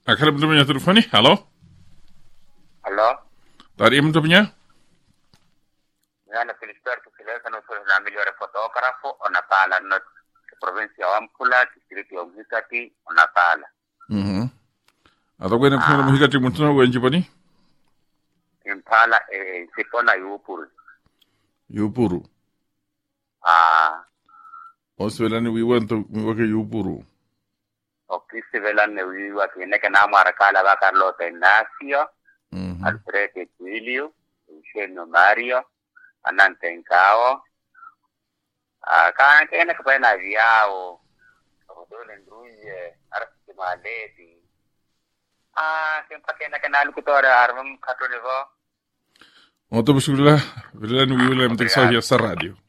Akala mtu punya telefoni? Halo? Halo? Dari mtu punya? Yana Filiberto Filesa no sono na migliore fotografo ona pala no provincia ya Ampula distrito ya Mhikati ona pala. Atau kena punya Mhikati mtu na wenji pani? Impala sipona Yupuru. Yupuru. Osvelani wiwake Yupuru. Okisivelane wiwa kineke na marakala ba Carlota Ignacio, Alfredo Quilio, Eugenio Mario, Anante Nkao. Kena kapena viao. Odole ndruye, arasi maleti. Kempa kena lukutora armum katonivo. Oto bismillah, vilani wiwile mteksa ya sa radio.